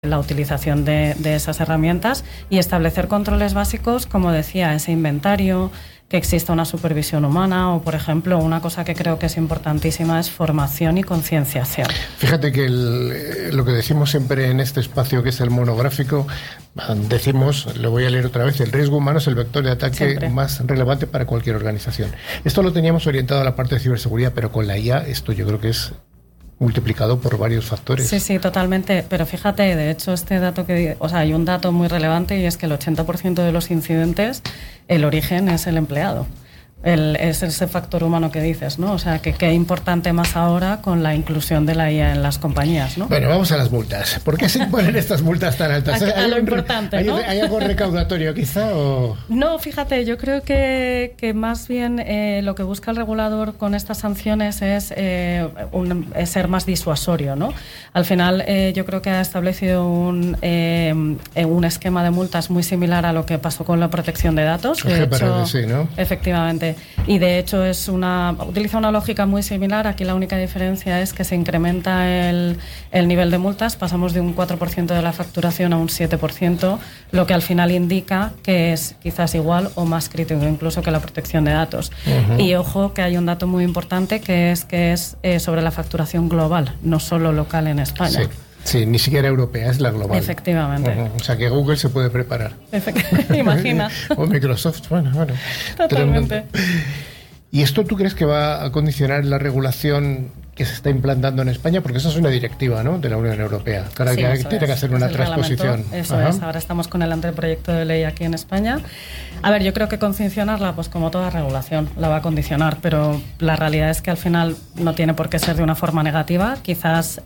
la utilización de esas herramientas y establecer controles básicos, como decía, ese inventario, que exista una supervisión humana o, por ejemplo, una cosa que creo que es importantísima es formación y concienciación. Fíjate que lo que decimos siempre en este espacio, que es el monográfico, decimos, lo voy a leer otra vez, el riesgo humano es el vector de ataque siempre más relevante para cualquier organización. Esto lo teníamos orientado a la parte de ciberseguridad, pero con la IA esto yo creo que es multiplicado por varios factores. Sí, totalmente. Pero fíjate, de hecho, este dato hay un dato muy relevante y es que el 80% de los incidentes, el origen es el empleado. Es ese factor humano que dices, ¿no? O sea, que qué importante más ahora con la inclusión de la IA en las compañías, ¿no? Bueno, vamos a las multas. ¿Por qué se imponen estas multas tan altas? A lo importante, ¿no? ¿Hay algo recaudatorio quizá? O... No, fíjate, yo creo que más bien lo que busca el regulador con estas sanciones es ser más disuasorio, ¿no? Al final yo creo que ha establecido un esquema de multas muy similar a lo que pasó con la protección de datos. De hecho, sí, ¿no? Efectivamente. Y de hecho utiliza una lógica muy similar. Aquí la única diferencia es que se incrementa el nivel de multas. Pasamos de un 4% de la facturación a un 7%, lo que al final indica que es quizás igual o más crítico incluso que la protección de datos. Uh-huh. Y ojo que hay un dato muy importante que es sobre la facturación global, no solo local en España. Sí, ni siquiera europea, es la global. Efectivamente. Uh-huh. O sea, que Google se puede preparar. Imagina. O Microsoft, bueno. Totalmente. ¿Y esto tú crees que va a condicionar la regulación que se está implantando en España? Porque eso es una directiva, ¿no?, de la Unión Europea. Claro, que tiene que hacer una transposición. Eso es. Ahora estamos con el anteproyecto de ley aquí en España. A ver, yo creo que condicionarla, pues como toda regulación, la va a condicionar, pero la realidad es que al final no tiene por qué ser de una forma negativa. Quizás...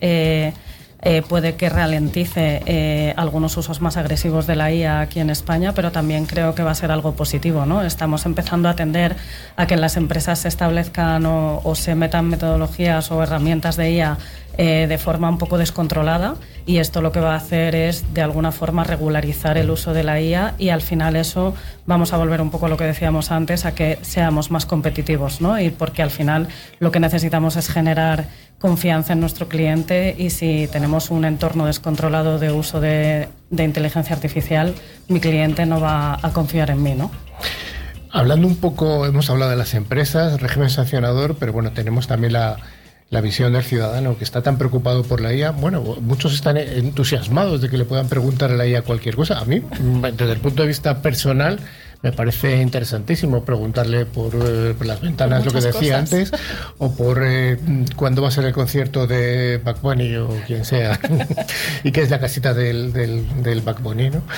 puede que ralentice algunos usos más agresivos de la IA aquí en España, pero también creo que va a ser algo positivo, ¿no? Estamos empezando a tender a que en las empresas se establezcan o se metan metodologías o herramientas de IA de forma un poco descontrolada, y esto lo que va a hacer es de alguna forma regularizar el uso de la IA, y al final eso vamos a volver un poco a lo que decíamos antes, a que seamos más competitivos, ¿no? Y porque al final lo que necesitamos es generar confianza en nuestro cliente, y si tenemos un entorno descontrolado de uso de inteligencia artificial, mi cliente no va a confiar en mí, ¿no? Hablando un poco, hemos hablado de las empresas, régimen sancionador, pero bueno, tenemos también la visión del ciudadano que está tan preocupado por la IA. Bueno, muchos están entusiasmados de que le puedan preguntar a la IA cualquier cosa. A mí, desde el punto de vista personal, me parece interesantísimo preguntarle por las ventanas, lo que decía antes, o por cuándo va a ser el concierto de Bad Bunny o quien sea, y qué es la casita del Bad Bunny, ¿no?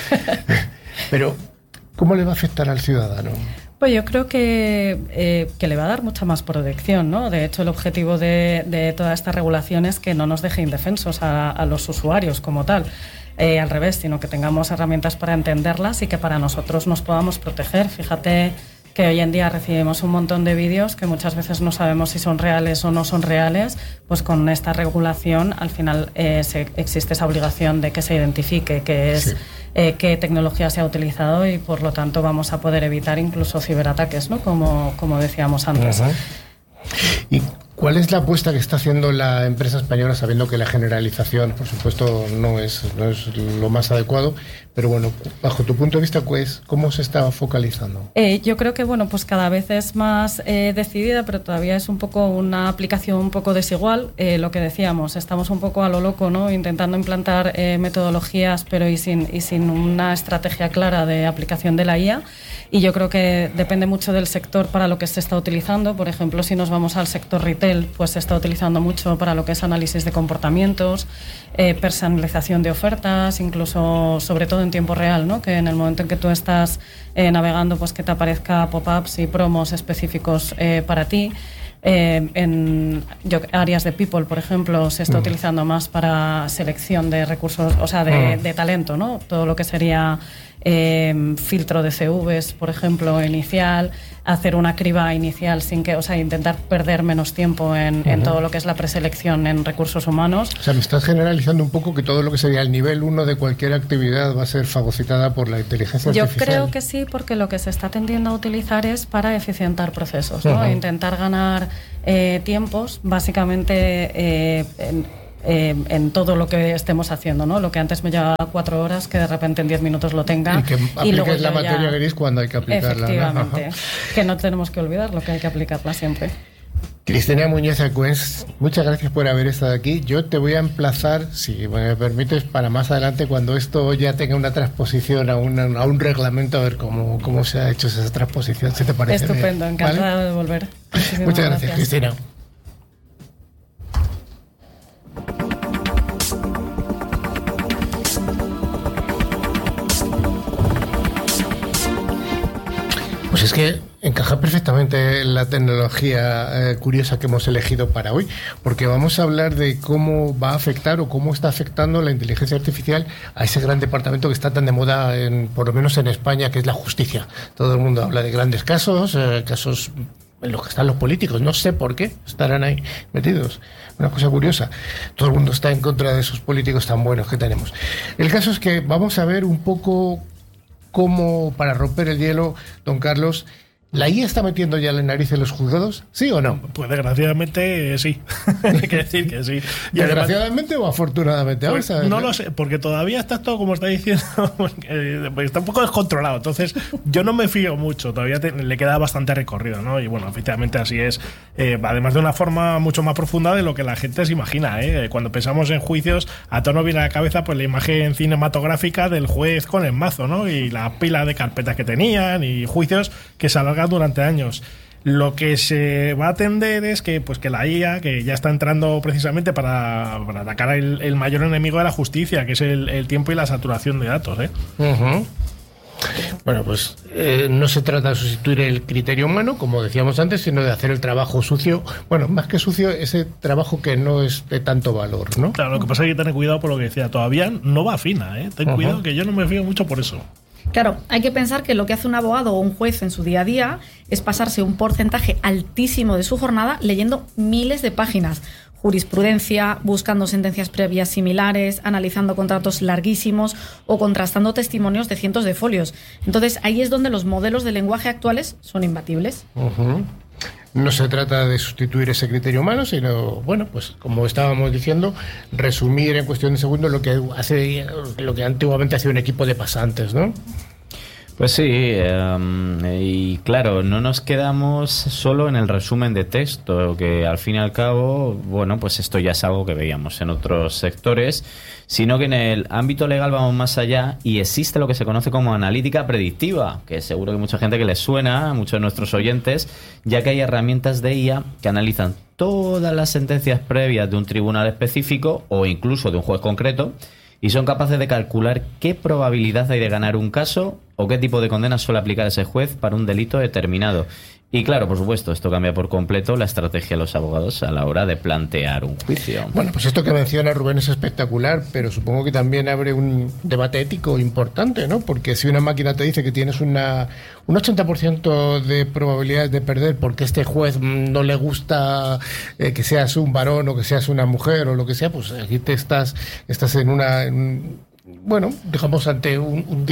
Pero, ¿cómo le va a afectar al ciudadano? Pues yo creo que le va a dar mucha más protección, ¿no? De hecho, el objetivo de toda esta regulación es que no nos deje indefensos a los usuarios como tal. Al revés, sino que tengamos herramientas para entenderlas y que para nosotros nos podamos proteger. Fíjate que hoy en día recibimos un montón de vídeos que muchas veces no sabemos si son reales o no son reales. Pues con esta regulación al final existe esa obligación de que se identifique qué es, qué tecnología se ha utilizado, y por lo tanto vamos a poder evitar incluso ciberataques, ¿no? Como decíamos antes. Uh-huh. ¿Y cuál es la apuesta que está haciendo la empresa española, sabiendo que la generalización, por supuesto, no es lo más adecuado? Pero bueno, bajo tu punto de vista, pues, ¿cómo se está focalizando? Yo creo que pues cada vez es más decidida, pero todavía es un poco una aplicación un poco desigual. Lo que decíamos, estamos un poco a lo loco, ¿no? Intentando implantar metodologías, pero y sin una estrategia clara de aplicación de la IA. Y yo creo que depende mucho del sector para lo que se está utilizando. Por ejemplo, si nos vamos al sector retail, pues se está utilizando mucho para lo que es análisis de comportamientos, personalización de ofertas, incluso sobre todo en tiempo real, ¿no? Que en el momento en que tú estás navegando, pues que te aparezca pop-ups y promos específicos para ti. Áreas de people, por ejemplo, se está utilizando más para selección de recursos, o sea, de talento, ¿no? Todo lo que sería filtro de CVs, por ejemplo, inicial, hacer una criba inicial sin que, o sea, intentar perder menos tiempo en todo lo que es la preselección en recursos humanos. O sea, me estás generalizando un poco que todo lo que sería el nivel 1 de cualquier actividad va a ser fagocitada por la inteligencia artificial. Yo creo que sí, porque lo que se está tendiendo a utilizar es para eficientar procesos, ¿no? Intentar ganar tiempos, básicamente en todo lo que estemos haciendo, ¿no? Lo que antes me llevaba 4 horas, que de repente en 10 minutos lo tenga. Y que apliques la materia gris cuando hay que aplicarla. Efectivamente. ¿No? Que no tenemos que olvidar lo que hay que aplicarla siempre. Cristina Muñoz Acuens, muchas gracias por haber estado aquí. Yo te voy a emplazar, si me permites, para más adelante, cuando esto ya tenga una transposición a un reglamento, a ver cómo se ha hecho esa transposición, si te parece. Estupendo, encantada, ¿vale?, de volver. Muchas gracias, Cristina. Pues es que encaja perfectamente la tecnología curiosa que hemos elegido para hoy, porque vamos a hablar de cómo va a afectar o cómo está afectando la inteligencia artificial a ese gran departamento que está tan de moda, por lo menos en España, que es la justicia. Todo el mundo habla de grandes casos, casos en los que están los políticos. No sé por qué estarán ahí metidos. Una cosa curiosa. Todo el mundo está en contra de esos políticos tan buenos que tenemos. El caso es que vamos a ver un poco cómo, para romper el hielo, don Carlos, ¿la IA está metiendo ya la nariz en los juzgados? ¿Sí o no? Pues desgraciadamente sí. Hay que decir que sí. Y ¿desgraciadamente o afortunadamente? Pues, no lo sé, porque todavía está todo, como está diciendo, está un poco descontrolado. Entonces, yo no me fío mucho. Todavía le queda bastante recorrido, ¿no? Y bueno, efectivamente así es. Además de una forma mucho más profunda de lo que la gente se imagina, Cuando pensamos en juicios, a todos nos viene a la cabeza pues la imagen cinematográfica del juez con el mazo, ¿no? Y la pila de carpetas que tenían y juicios que se alargan durante años. Lo que se va a atender es que la IA, que ya está entrando precisamente para atacar el mayor enemigo de la justicia, que es el tiempo y la saturación de datos. Uh-huh. Bueno, pues no se trata de sustituir el criterio humano, como decíamos antes, sino de hacer el trabajo sucio. Bueno, más que sucio, ese trabajo que no es de tanto valor, ¿no? Claro, lo que pasa es que hay que tener cuidado por lo que decía. Todavía no va fina, Ten cuidado, que yo no me fío mucho por eso. Claro, hay que pensar que lo que hace un abogado o un juez en su día a día es pasarse un porcentaje altísimo de su jornada leyendo miles de páginas, jurisprudencia, buscando sentencias previas similares, analizando contratos larguísimos o contrastando testimonios de cientos de folios. Entonces, ahí es donde los modelos de lenguaje actuales son imbatibles. Uh-huh. No se trata de sustituir ese criterio humano, sino, bueno, pues como estábamos diciendo, resumir en cuestión de segundos lo que antiguamente hacía un equipo de pasantes, ¿no? Pues sí, y claro, no nos quedamos solo en el resumen de texto, que al fin y al cabo, bueno, pues esto ya es algo que veíamos en otros sectores, sino que en el ámbito legal vamos más allá y existe lo que se conoce como analítica predictiva, que seguro que mucha gente que les suena, a muchos de nuestros oyentes, ya que hay herramientas de IA que analizan todas las sentencias previas de un tribunal específico o incluso de un juez concreto, y son capaces de calcular qué probabilidad hay de ganar un caso o qué tipo de condena suele aplicar ese juez para un delito determinado. Y claro, por supuesto, esto cambia por completo la estrategia de los abogados a la hora de plantear un juicio. Bueno, pues esto que menciona Rubén es espectacular, pero supongo que también abre un debate ético importante, ¿no? Porque si una máquina te dice que tienes un 80% de probabilidades de perder porque este juez no le gusta que seas un varón o que seas una mujer o lo que sea, pues aquí te estás bueno, digamos ante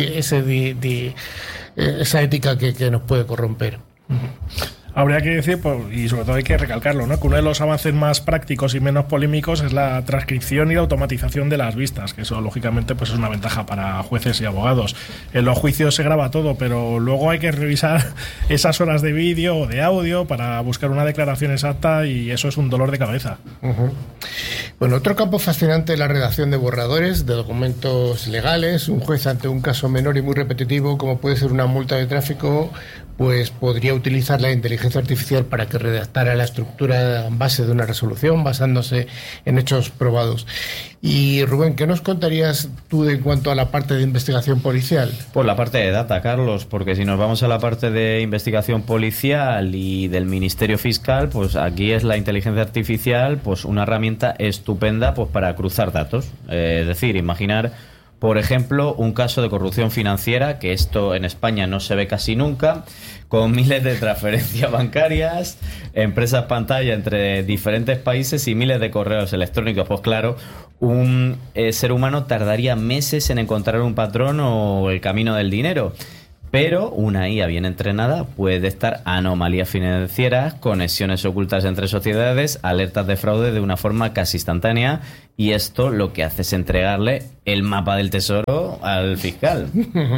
esa ética que nos puede corromper. Habría que decir, y sobre todo hay que recalcarlo, ¿no?, que uno de los avances más prácticos y menos polémicos es la transcripción y la automatización de las vistas, que eso lógicamente pues es una ventaja para jueces y abogados. En los juicios se graba todo, pero luego hay que revisar esas horas de vídeo o de audio para buscar una declaración exacta y eso es un dolor de cabeza. Uh-huh. Bueno, otro campo fascinante es la redacción de borradores de documentos legales. Un juez ante un caso menor y muy repetitivo, como puede ser una multa de tráfico, pues podría utilizar la inteligencia artificial para que redactara la estructura base de una resolución basándose en hechos probados. Y Rubén, ¿qué nos contarías tú en cuanto a la parte de investigación policial? Pues la parte de data, Carlos, porque si nos vamos a la parte de investigación policial y del Ministerio Fiscal, pues aquí es la inteligencia artificial pues una herramienta estupenda pues para cruzar datos. Es decir, imaginar, por ejemplo, un caso de corrupción financiera, que esto en España no se ve casi nunca, con miles de transferencias bancarias, empresas pantalla entre diferentes países y miles de correos electrónicos. Pues claro, un ser humano tardaría meses en encontrar un patrón o el camino del dinero. Pero una IA bien entrenada puede detectar anomalías financieras, conexiones ocultas entre sociedades, alertas de fraude de una forma casi instantánea y esto lo que hace es entregarle el mapa del tesoro al fiscal.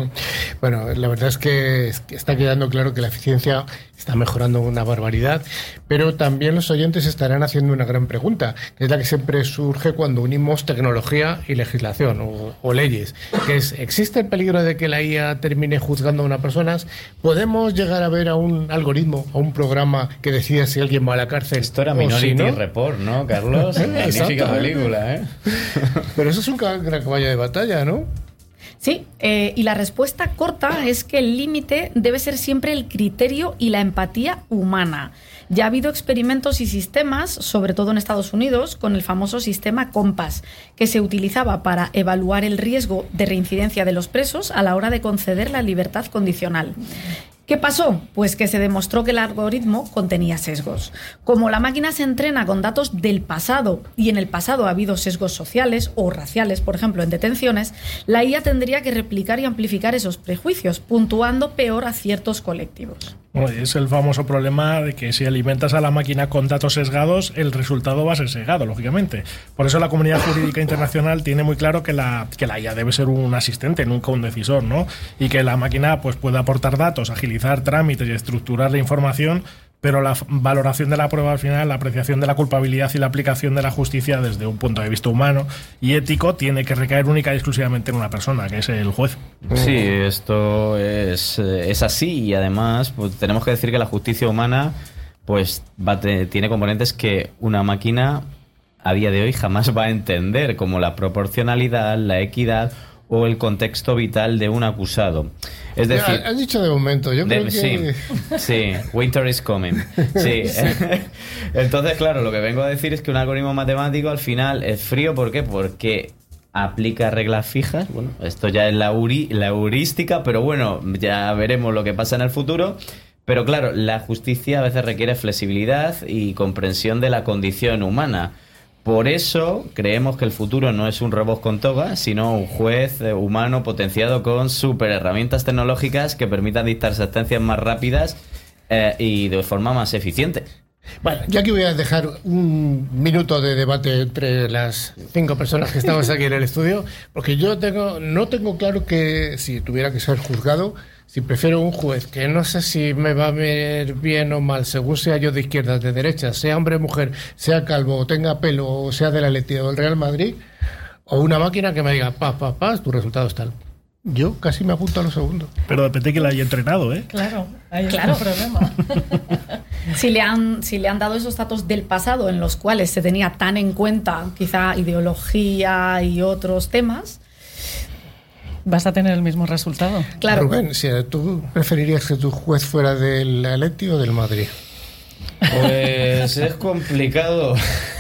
Bueno, la verdad es que está quedando claro que la eficiencia está mejorando una barbaridad, pero también los oyentes estarán haciendo una gran pregunta, que es la que siempre surge cuando unimos tecnología y legislación o leyes, que es, ¿existe el peligro de que la IA termine juzgando a una persona? ¿Podemos llegar a ver a un algoritmo, a un programa que decida si alguien va a la cárcel? Esto era o Minority si no? Report, ¿no, Carlos? Magnífica película, ¿eh? Pero eso es un gran caballo de batalla, ¿no? Sí, y la respuesta corta es que el límite debe ser siempre el criterio y la empatía humana. Ya ha habido experimentos y sistemas, sobre todo en Estados Unidos, con el famoso sistema Compass, que se utilizaba para evaluar el riesgo de reincidencia de los presos a la hora de conceder la libertad condicional. ¿Qué pasó? Pues que se demostró que el algoritmo contenía sesgos. Como la máquina se entrena con datos del pasado y en el pasado ha habido sesgos sociales o raciales, por ejemplo, en detenciones, la IA tendría que replicar y amplificar esos prejuicios, puntuando peor a ciertos colectivos. Bueno, es el famoso problema de que si alimentas a la máquina con datos sesgados, el resultado va a ser sesgado, lógicamente. Por eso la comunidad jurídica internacional tiene muy claro que la IA debe ser un asistente, nunca un decisor, ¿no? Y que la máquina pues puede aportar datos, agilizar trámites y estructurar la información, pero la valoración de la prueba al final, la apreciación de la culpabilidad y la aplicación de la justicia desde un punto de vista humano y ético tiene que recaer única y exclusivamente en una persona, que es el juez. Sí, esto es así y además pues, tenemos que decir que la justicia humana pues tiene componentes que una máquina a día de hoy jamás va a entender, como la proporcionalidad, la equidad o el contexto vital de un acusado. Es decir, has dicho de momento, yo creo que... Sí, winter is coming. Sí. Entonces, claro, lo que vengo a decir es que un algoritmo matemático al final es frío. ¿Por qué? Porque aplica reglas fijas. Bueno, esto ya es la heurística, pero bueno, ya veremos lo que pasa en el futuro. Pero claro, la justicia a veces requiere flexibilidad y comprensión de la condición humana. Por eso creemos que el futuro no es un robot con toga, sino un juez humano potenciado con super herramientas tecnológicas que permitan dictar sentencias más rápidas y de forma más eficiente. Bueno, yo aquí voy a dejar un minuto de debate entre las 5 personas que estamos aquí en el estudio, porque yo no tengo claro que si tuviera que ser juzgado, si prefiero un juez que no sé si me va a ver bien o mal, según sea yo de izquierdas, de derechas, sea hombre o mujer, sea calvo o tenga pelo o sea de la Atleti o del Real Madrid, o una máquina que me diga, tu resultado es tal. Yo casi me apunto a lo segundo. Pero depende que la haya entrenado, ¿eh? Claro, ahí está el problema. Si le han dado esos datos del pasado en los cuales se tenía tan en cuenta quizá ideología y otros temas, vas a tener el mismo resultado. Claro. Rubén, ¿tú preferirías que tu juez fuera del Atleti o del Madrid? Pues es complicado,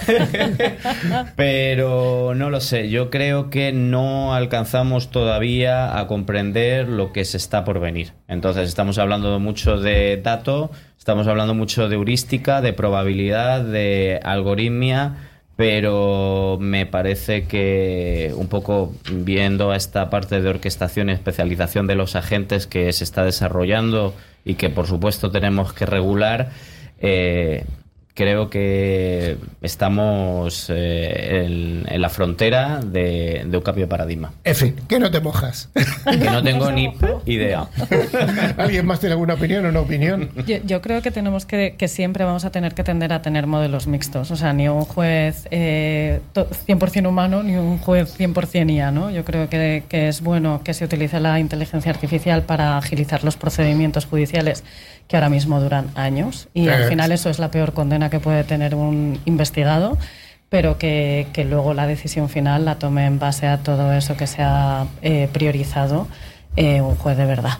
pero no lo sé. Yo creo que no alcanzamos todavía a comprender lo que se está por venir. Entonces estamos hablando mucho de dato, estamos hablando mucho de heurística, de probabilidad, de algoritmia, pero me parece que un poco viendo esta parte de orquestación y especialización de los agentes que se está desarrollando y que por supuesto tenemos que regular, creo que estamos en la frontera de un cambio de paradigma. En fin, que no te mojas. Que no tengo ni idea. ¿Alguien más tiene alguna opinión o no opinión? Yo creo que tenemos que siempre vamos a tener que tender a tener modelos mixtos. O sea, ni un juez 100% humano ni un juez 100% IA, ¿no? Yo creo que es bueno que se utilice la inteligencia artificial para agilizar los procedimientos judiciales que ahora mismo duran años y al final eso es la peor condena que puede tener un investigado, pero que luego la decisión final la tome en base a todo eso que se ha priorizado un juez de verdad.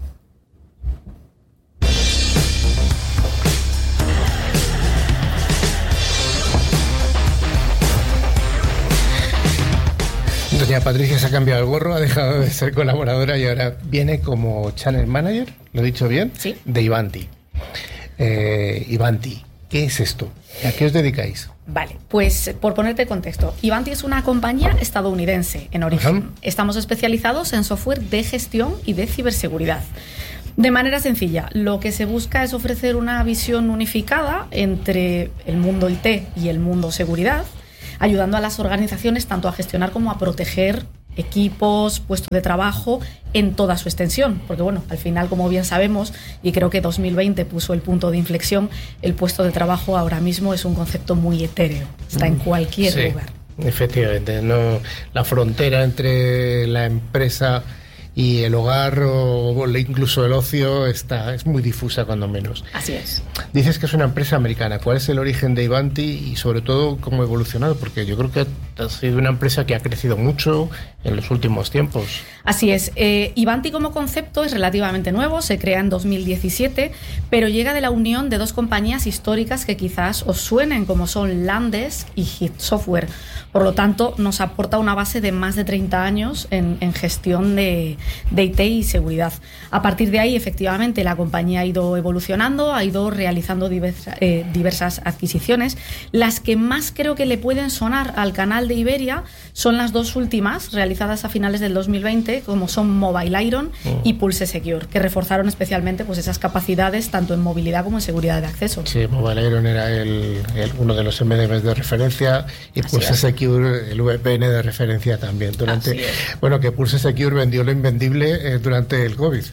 Doña Patricia se ha cambiado el gorro, ha dejado de ser colaboradora y ahora viene como Channel Manager, ¿lo he dicho bien? Sí. De Ivanti. Ivanti, ¿qué es esto? ¿A qué os dedicáis? Vale, pues por ponerte contexto, Ivanti es una compañía estadounidense en origen. Ajá. Estamos especializados en software de gestión y de ciberseguridad. De manera sencilla, lo que se busca es ofrecer una visión unificada entre el mundo IT y el mundo seguridad, ayudando a las organizaciones tanto a gestionar como a proteger equipos, puestos de trabajo en toda su extensión, porque bueno, al final, como bien sabemos, y creo que 2020 puso el punto de inflexión, el puesto de trabajo ahora mismo es un concepto muy etéreo, está en cualquier lugar. Efectivamente, no, la frontera entre la empresa y el hogar o incluso el ocio es muy difusa, cuando menos. Así es. Dices que es una empresa americana. ¿Cuál es el origen de Ivanti y sobre todo cómo ha evolucionado? Porque yo creo que ha sido una empresa que ha crecido mucho en los últimos tiempos. Así es. Ivanti como concepto es relativamente nuevo, se crea en 2017, pero llega de la unión de dos compañías históricas que quizás os suenen, como son Landesk y Hit Software. Por lo tanto, nos aporta una base de más de 30 años en gestión de IT y seguridad. A partir de ahí, efectivamente, la compañía ha ido evolucionando, ha ido realizando diversas adquisiciones. Las que más creo que le pueden sonar al canal de Iberia son las dos últimas, realizadas a finales del 2020, como son Mobile Iron y Pulse Secure, que reforzaron especialmente pues esas capacidades tanto en movilidad como en seguridad de acceso. Sí, Mobile Iron era uno de los MDMs de referencia y Pulse Secure el VPN de referencia también. Bueno, que Pulse Secure vendió lo invendible durante el COVID.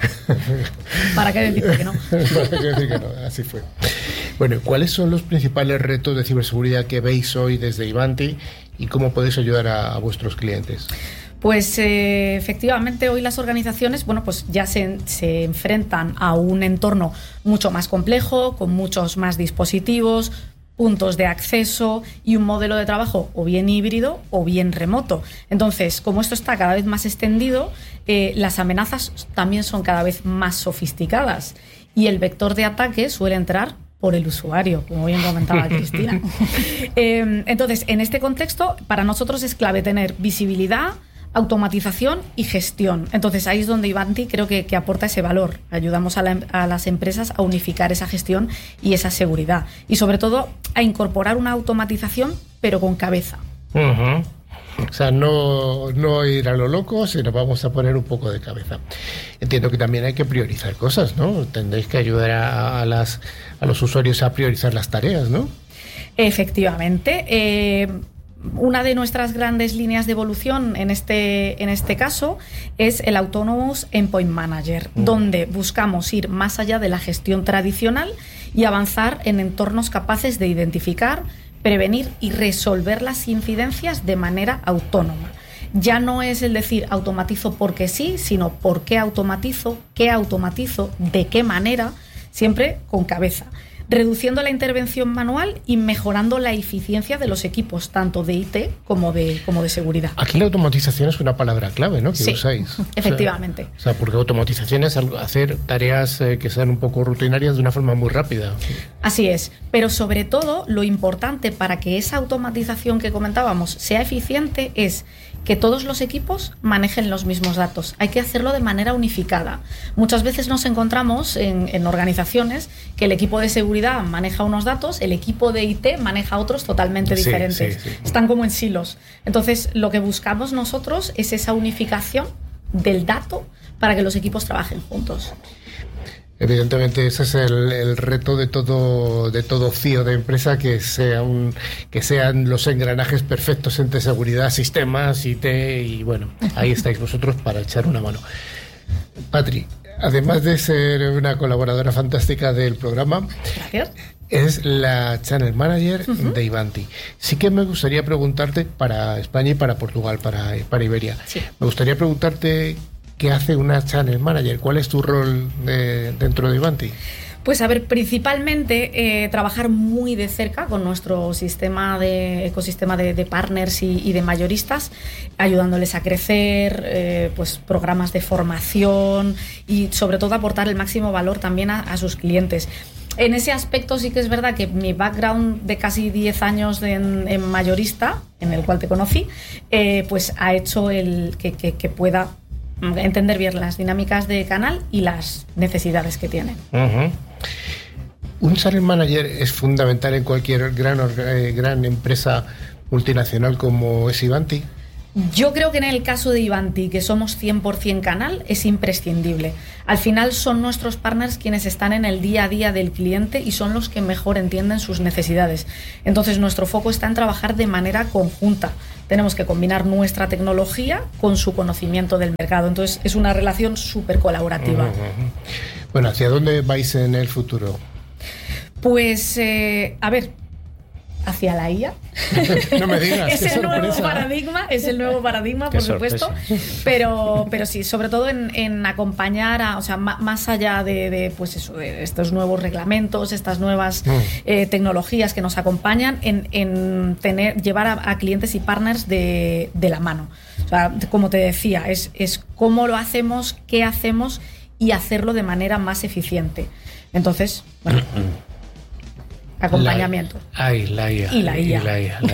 ¿Para qué decir que no? ¿Para qué decir que no? Así fue. Bueno, ¿cuáles son los principales retos de ciberseguridad que veis hoy desde Ivanti y cómo podéis ayudar a vuestros clientes? Pues efectivamente hoy las organizaciones pues ya se enfrentan a un entorno mucho más complejo, con muchos más dispositivos, puntos de acceso y un modelo de trabajo o bien híbrido o bien remoto. Entonces, como esto está cada vez más extendido, las amenazas también son cada vez más sofisticadas y el vector de ataque suele entrar por el usuario, como bien comentaba Cristina. Entonces, en este contexto, para nosotros es clave tener visibilidad, automatización y gestión. Entonces ahí es donde Ivanti creo que aporta ese valor. Ayudamos a las empresas a unificar esa gestión y esa seguridad. Y sobre todo a incorporar una automatización, pero con cabeza. O sea, no ir a lo loco, sino vamos a poner un poco de cabeza. Entiendo que también hay que priorizar cosas, ¿no? Tendréis que ayudar a los usuarios a priorizar las tareas, ¿no? Efectivamente. Una de nuestras grandes líneas de evolución en este caso es el Autonomous Endpoint Manager, donde buscamos ir más allá de la gestión tradicional y avanzar en entornos capaces de identificar, prevenir y resolver las incidencias de manera autónoma. Ya no es el decir automatizo porque sí, sino por qué automatizo, de qué manera, siempre con cabeza, reduciendo la intervención manual y mejorando la eficiencia de los equipos, tanto de IT como de seguridad. Aquí la automatización es una palabra clave, ¿no? Que usáis. Efectivamente. O sea, porque automatización es hacer tareas que sean un poco rutinarias de una forma muy rápida. Así es, pero sobre todo lo importante para que esa automatización que comentábamos sea eficiente es que todos los equipos manejen los mismos datos. Hay que hacerlo de manera unificada. Muchas veces nos encontramos en organizaciones que el equipo de seguridad maneja unos datos, el equipo de IT maneja otros totalmente diferentes. Sí. Están como en silos. Entonces, lo que buscamos nosotros es esa unificación del dato para que los equipos trabajen juntos. Evidentemente ese es el reto de todo CEO de empresa, que sean los engranajes perfectos entre seguridad, sistemas, IT, y bueno, ahí estáis vosotros para echar una mano. Patri, además de ser una colaboradora fantástica del programa, gracias, es la Channel Manager de Ivanti. Sí que me gustaría preguntarte, para España y para Portugal, para Iberia, me gustaría preguntarte ¿qué hace una Channel Manager? ¿Cuál es tu rol dentro de Ivanti? Pues a ver, principalmente trabajar muy de cerca con nuestro ecosistema de partners y de mayoristas, ayudándoles a crecer, pues programas de formación y sobre todo aportar el máximo valor también a sus clientes. En ese aspecto sí que es verdad que mi background de casi 10 años en mayorista, en el cual te conocí, pues ha hecho que pueda entender bien las dinámicas de canal y las necesidades que tiene. Un Channel Manager es fundamental en cualquier gran empresa multinacional como es Ivanti. Yo creo que en el caso de Ivanti, que somos 100% canal, es imprescindible. Al final son nuestros partners quienes están en el día a día del cliente y son los que mejor entienden sus necesidades. Entonces nuestro foco está en trabajar de manera conjunta. Tenemos que combinar nuestra tecnología con su conocimiento del mercado. Entonces es una relación súper colaborativa. Bueno, ¿hacia dónde vais en el futuro? Pues, a ver, hacia la IA. No me digas, es el nuevo paradigma, por supuesto. Pero sí, sobre todo en acompañar a, o sea, más allá de pues eso, de estos nuevos reglamentos, estas nuevas tecnologías que nos acompañan, en llevar a clientes y partners de la mano. O sea, como te decía, es cómo lo hacemos, qué hacemos y hacerlo de manera más eficiente. Entonces, bueno, acompañamiento. La IA. Y la IA.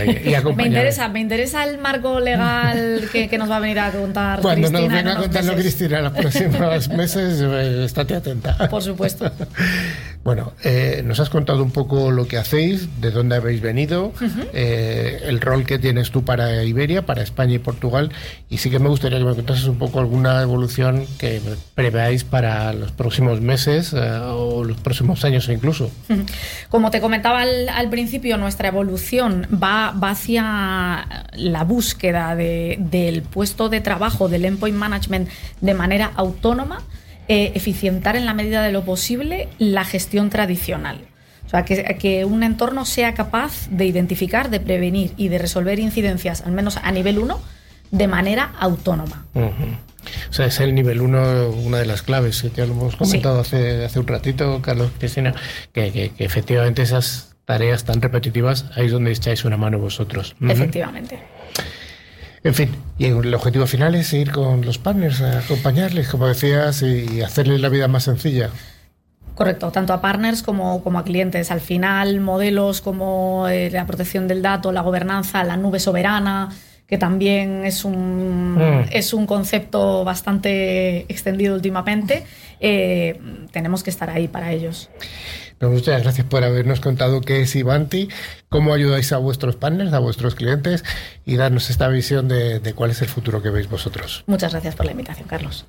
Y me interesa el marco legal que nos va a venir a contar Cuando Cristina. Cuando nos venga a contarlo Cristina en los próximos meses, estate atenta. Por supuesto. Bueno, nos has contado un poco lo que hacéis, de dónde habéis venido, el rol que tienes tú para Iberia, para España y Portugal, y sí que me gustaría que me contases un poco alguna evolución que preveáis para los próximos meses o los próximos años incluso. Como te comentaba al principio, nuestra evolución va hacia la búsqueda del puesto de trabajo del endpoint management de manera autónoma, eficientar en la medida de lo posible la gestión tradicional. O sea, que un entorno sea capaz de identificar, de prevenir y de resolver incidencias, al menos a nivel 1, de manera autónoma. O sea, es el nivel 1 una de las claves, que ya lo hemos comentado hace un ratito, Carlos, Cristina, que efectivamente esas tareas tan repetitivas, ahí es donde echáis una mano vosotros. Efectivamente. En fin, y el objetivo final es ir con los partners, a acompañarles, como decías, y hacerles la vida más sencilla. Correcto, tanto a partners como a clientes. Al final, modelos como la protección del dato, la gobernanza, la nube soberana, que también es un concepto bastante extendido últimamente, tenemos que estar ahí para ellos. Pues muchas gracias por habernos contado qué es Ivanti, cómo ayudáis a vuestros partners, a vuestros clientes y darnos esta visión de cuál es el futuro que veis vosotros. Muchas gracias por la invitación, Carlos.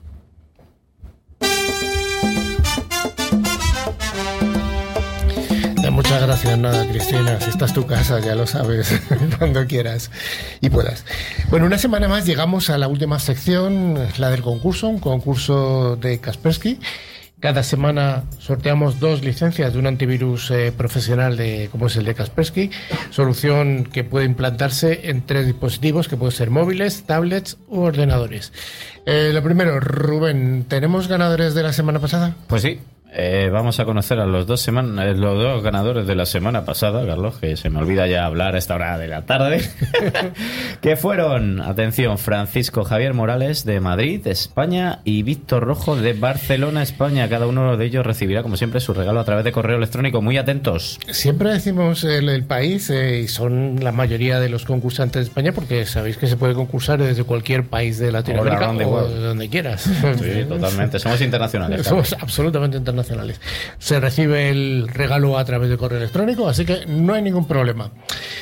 Muchas gracias, nada, Cristina. Si esta es tu casa, ya lo sabes, cuando quieras y puedas. Bueno, una semana más llegamos a la última sección, la del concurso, un concurso de Kaspersky. Cada semana sorteamos 2 licencias de un antivirus profesional como es el de Kaspersky, solución que puede implantarse en 3 dispositivos, que pueden ser móviles, tablets u ordenadores. Lo primero, Rubén, ¿tenemos ganadores de la semana pasada? Pues sí. Vamos a conocer a los dos ganadores de la semana pasada, Carlos, que se me olvida ya hablar a esta hora de la tarde, que fueron, atención, Francisco Javier Morales de Madrid, España, y Víctor Rojo de Barcelona, España. Cada uno de ellos recibirá, como siempre, su regalo a través de correo electrónico. Muy atentos. Siempre decimos el país, y son la mayoría de los concursantes de España, porque sabéis que se puede concursar desde cualquier país de Latinoamérica o de donde quieras. Sí, totalmente. Somos internacionales. Somos absolutamente internacionales. Se recibe el regalo a través de correo electrónico, así que no hay ningún problema.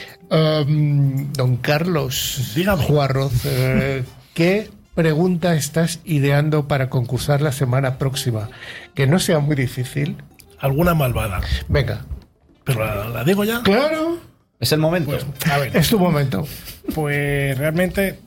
Don Carlos, dígame, Juarroz, ¿qué pregunta estás ideando para concursar la semana próxima? Que no sea muy difícil. Alguna malvada. Venga. ¿Pero la digo ya? Claro. Es el momento. Pues, a ver. Es tu momento. Pues realmente...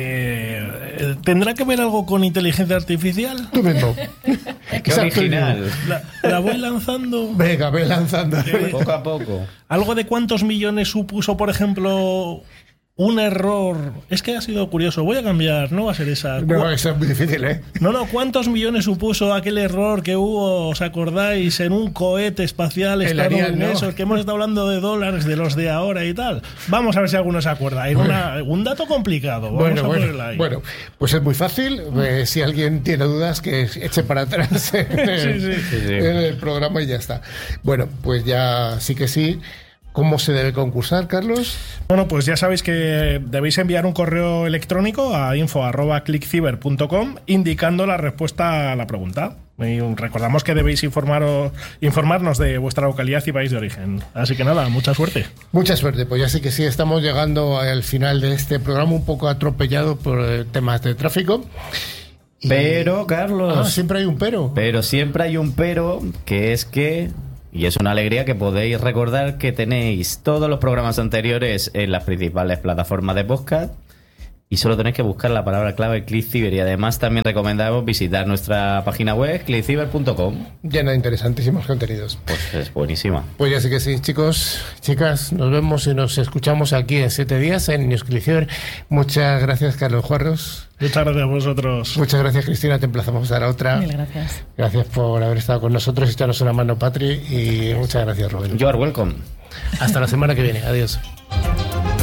¿tendrá que ver algo con inteligencia artificial? Tú mismo. Qué original. La voy lanzando. Venga, ve lanzando. Poco a poco. Algo de cuántos millones supuso, por ejemplo, un error. Es que ha sido curioso. Voy a cambiar, no va a ser esa. No, eso es muy difícil, ¿eh? No, ¿cuántos millones supuso aquel error que hubo, os acordáis, en un cohete espacial estadounidense, ¿no? Que hemos estado hablando de dólares, de los de ahora y tal? Vamos a ver si alguno se acuerda. Hay un dato complicado. Vamos a ponerla ahí. Bueno, pues es muy fácil. Si alguien tiene dudas, que eche para atrás en el programa y ya está. Bueno, pues ya sí que sí. ¿Cómo se debe concursar, Carlos? Bueno, pues ya sabéis que debéis enviar un correo electrónico a info@clickciber.com indicando la respuesta a la pregunta. Y recordamos que debéis informarnos de vuestra localidad y país de origen. Así que nada, mucha suerte. Mucha suerte, pues ya sé que sí, estamos llegando al final de este programa un poco atropellado por temas de tráfico. Pero, Carlos... siempre hay un pero. Pero siempre hay un pero, que es que... Y es una alegría que podéis recordar que tenéis todos los programas anteriores en las principales plataformas de podcast. Y solo tenéis que buscar la palabra clave ClickCiber. Y además también recomendamos visitar nuestra página web, clickciber.com. Llena de interesantísimos contenidos. Pues es buenísima. Pues ya sé que sí, chicos, chicas, nos vemos y nos escuchamos aquí en 7 días en News ClickCiber. Muchas gracias, Carlos Juarros. Muchas gracias a vosotros. Muchas gracias, Cristina. Te emplazamos a dar otra. Mil gracias. Gracias por haber estado con nosotros y echarnos una mano, Patri. Y muchas gracias, Rubén. You are welcome. Hasta la semana que viene. Adiós.